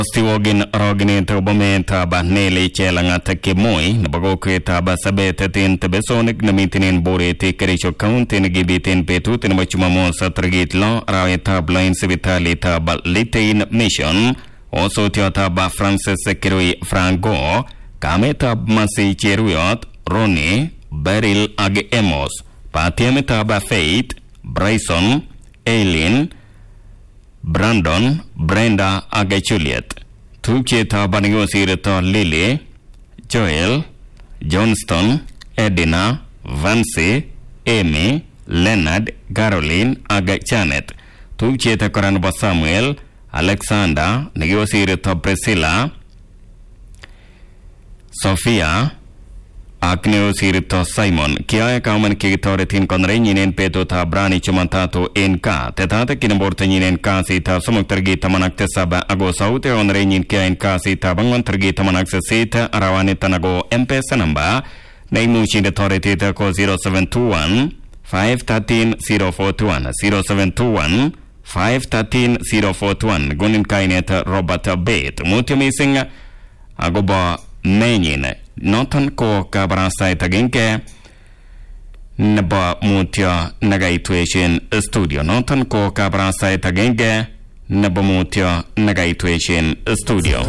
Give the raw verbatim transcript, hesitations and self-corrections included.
Stiwogin rogin tobomenta ba nele chelangata kemoi na bago kweta ba sabete tin tebesonik na mitinin borete kerisho county na gibitin petu tin machumamo sa tragit lo raweta blind sibitali ta ba litain mission oso tiota ba Francis Kirui Franco kameta masi cheruyot Ronnie Beryl age Emos patiameta ba Faith Bryson Eileen Brandon Brenda age Juliet Tuketa banigosirito Lily Joel Johnston Edina Vance Amy Leonard Caroline age Janet Tuketa koranba Samuel Alexander negosirito Priscilla Sophia Akneo sirito Simon kia kauman kigitore tin konre nyinen peto ta brani chumantato enka tetata kinamborta nyinen kasi ta sumuk tergi tamanak tesaba ago saute onre nyin kia enka si ta bangon tergi tamanak sesita arawani tanago mpesa namba naimu chinde tore tita ko zero seven two one five one three zero four two one zero seven two one five one three zero four two one gunin kaineta Robert Bet mutia missing ago ba menyin notan ko kabarasay taginke naba mutya nagaituation studio notan ko kabarasay taginke naba mutya nagaituation studio